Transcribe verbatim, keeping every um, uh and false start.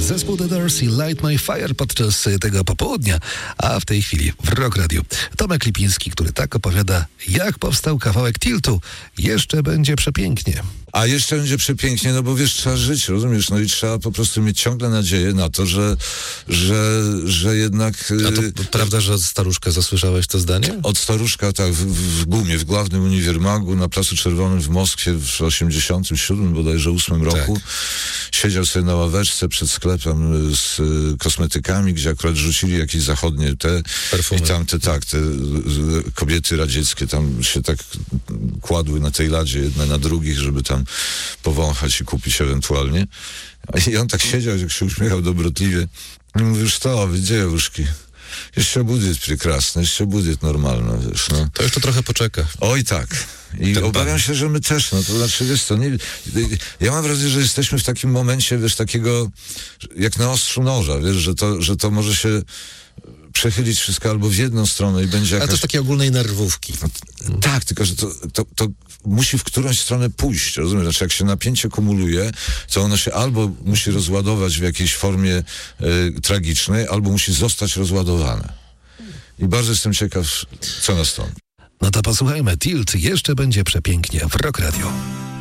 Zespół The Doors i Light My Fire podczas tego popołudnia, a w tej chwili w Rock Radio Tomek Lipiński, który tak opowiada, jak powstał kawałek Tiltu. Jeszcze będzie przepięknie. A jeszcze będzie przepięknie, no bo wiesz, trzeba żyć, rozumiesz? No i trzeba po prostu mieć ciągle nadzieję na to, że, że, że jednak... A to prawda, że od staruszka zasłyszałeś to zdanie? Od staruszka, tak, w, w Gumie, w głównym uniwermagu na Placu Czerwonym w Moskwie w osiemdziesiątym siódmym, bodajże ósmym roku. Tak. Siedział sobie na ławeczce przed sklepem z y, kosmetykami, gdzie akurat rzucili jakieś zachodnie te perfumy. I tam te, tak, te y, kobiety radzieckie tam się tak kładły na tej ladzie jedne na drugich, żeby tam powąchać i kupić ewentualnie. I on tak siedział, jak się uśmiechał dobrotliwie. I mówił, co, gdzie łyżki? Jeszcze будет прекрасny, jeszcze будет normalny, wiesz, no. To jeszcze trochę poczeka. Oj tak. I Ten obawiam pan. się, że my też, no to znaczy, wiesz co, nie, ja mam wrażenie, że jesteśmy w takim momencie, wiesz, takiego, jak na ostrzu noża, wiesz, że to, że to może się przechylić wszystko albo w jedną stronę i będzie jakaś... Ale to z takiej ogólnej nerwówki. No, tak, tylko że to, to, to musi w którąś stronę pójść, rozumiesz? Znaczy, jak się napięcie kumuluje, to ono się albo musi rozładować w jakiejś formie y, tragicznej, albo musi zostać rozładowane. I bardzo jestem ciekaw, co nastąpi. No to posłuchajmy. Tilt, jeszcze będzie przepięknie w Rock Radio.